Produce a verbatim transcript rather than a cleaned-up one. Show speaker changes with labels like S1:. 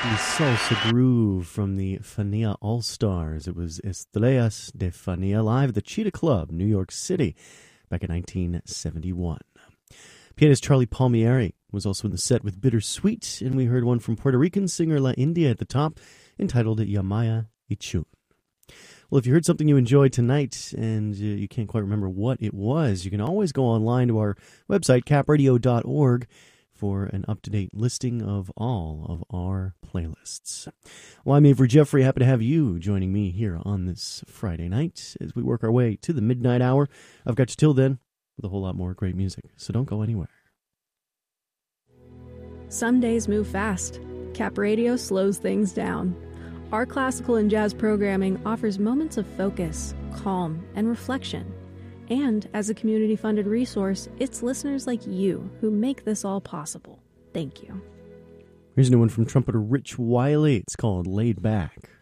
S1: The salsa groove from the Fania All-Stars. It was Estrellas de Fania live at the Cheetah Club, New York City, back in nineteen seventy-one. Pianist Charlie Palmieri was also in the set with Bittersweet, and we heard one from Puerto Rican singer La India at the top, entitled Yamaya Ichun. Well, if you heard something you enjoyed tonight and uh, you can't quite remember what it was, you can always go online to our website, cap radio dot org, for an up-to-date listing of all of our playlists. Well, I'm Avery Jeffrey. Happy to have you joining me here on this Friday night as we work our way to the midnight hour. I've got you till then with a whole lot more great music, so don't go anywhere.
S2: Some days move fast. Cap Radio slows things down. Our classical and jazz programming offers moments of focus, calm, and reflection. And as a community-funded resource, it's listeners like you who make this all possible. Thank you.
S1: Here's a new one from trumpeter Rich Wiley. It's called Laid Back.